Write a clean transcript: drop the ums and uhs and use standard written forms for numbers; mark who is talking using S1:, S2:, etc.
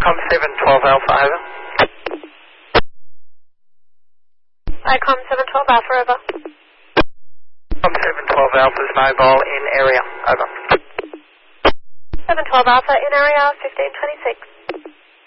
S1: Com 712 Alpha, over.
S2: ICOM 712 Alpha, over.
S1: Com 712 Alpha's mobile in area, over.
S2: 712 Alpha in area 1526.